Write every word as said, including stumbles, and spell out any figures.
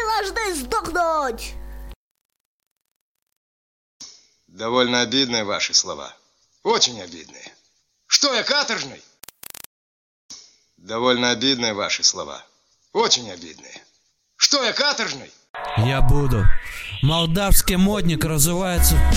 должны сдохнуть! Довольно обидные ваши слова. Очень обидные. Что я, каторжный? Довольно обидные ваши слова. Очень обидные. Что я, каторжный? Я буду. Молдавский модник развивается